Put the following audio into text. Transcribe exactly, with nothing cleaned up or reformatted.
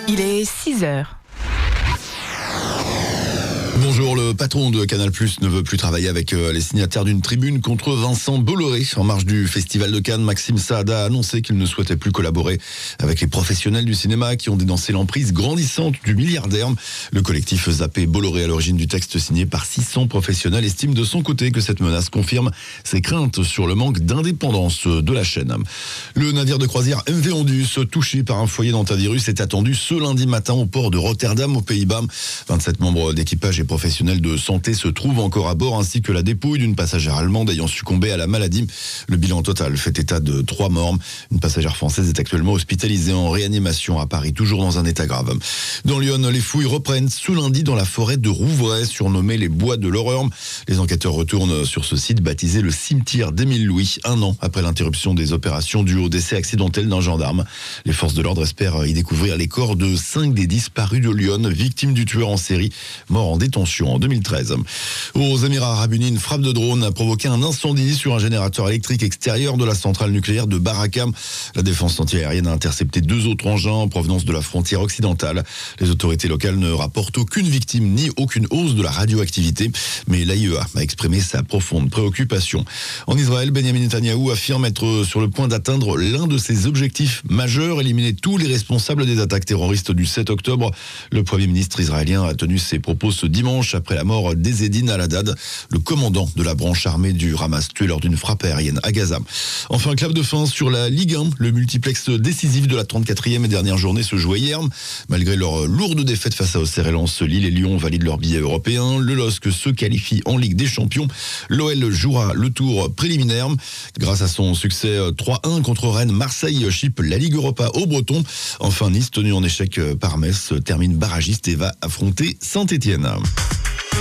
Il est six heures. Bonjour, le patron de Canal plus, ne veut plus travailler avec les signataires d'une tribune contre Vincent Bolloré. En marge du Festival de Cannes, Maxime Saada a annoncé qu'il ne souhaitait plus collaborer avec les professionnels du cinéma qui ont dénoncé l'emprise grandissante du milliardaire. Le collectif Zappé Bolloré, à l'origine du texte signé par six cents professionnels, estime de son côté que cette menace confirme ses craintes sur le manque d'indépendance de la chaîne. Le navire de croisière M V Andus, touché par un foyer d'antivirus, est attendu ce lundi matin au port de Rotterdam, aux Pays-Bas. vingt-sept membres d'équipage et professionnels de santé se trouvent encore à bord, ainsi que la dépouille d'une passagère allemande ayant succombé à la maladie. Le bilan total fait état de trois morts. Une passagère française est actuellement hospitalisée en réanimation à Paris, toujours dans un état grave. Dans Lyon, les fouilles reprennent ce lundi dans la forêt de Rouvray, surnommée les Bois de l'Horreur. Les enquêteurs retournent sur ce site baptisé le cimetière d'Émile Louis, un an après l'interruption des opérations due au décès accidentel d'un gendarme. Les forces de l'ordre espèrent y découvrir les corps de cinq des disparus de Lyon, victimes du tueur en série, mort en détention en deux mille treize. Aux Émirats Arabes Unis, une frappe de drone a provoqué un incendie sur un générateur électrique extérieur de la centrale nucléaire de Baraka. La défense antiaérienne a intercepté deux autres engins en provenance de la frontière occidentale. Les autorités locales ne rapportent aucune victime ni aucune hausse de la radioactivité, mais l'A I E A a exprimé sa profonde préoccupation. En Israël, Benjamin Netanyahou affirme être sur le point d'atteindre l'un de ses objectifs majeurs, éliminer tous les responsables des attaques terroristes du sept octobre. Le Premier ministre israélien a tenu ses propos ce dimanche après la mort d'Ezzedine Al-Haddad, le commandant de la branche armée du Hamas, tué lors d'une frappe aérienne à Gaza. Enfin, clap de fin sur la Ligue un. Le multiplex décisif de la trente-quatrième et dernière journée se jouait hier. Malgré leur lourde défaite face à Auxerre et Lens, Lille et Lyon valident leur billet européen. Le L O S C se qualifie en Ligue des Champions. L'O L jouera le tour préliminaire. Grâce à son succès trois un contre Rennes, Marseille chipe la Ligue Europa aux Bretons. Enfin, Nice, tenu en échec par Metz, termine barragiste et va affronter Saint-Étienne.